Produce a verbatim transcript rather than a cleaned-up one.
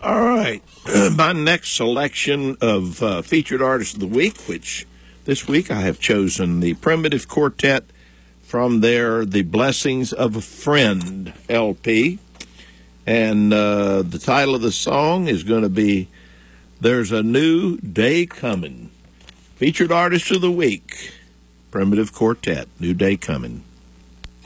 All right. My next selection of uh, featured artists of the week, which this week I have chosen the Primitive Quartet from their The Blessings of a Friend L P. And uh, the title of the song is going to be There's a New Day Coming. Featured artist of the week, Primitive Quartet, New Day Coming.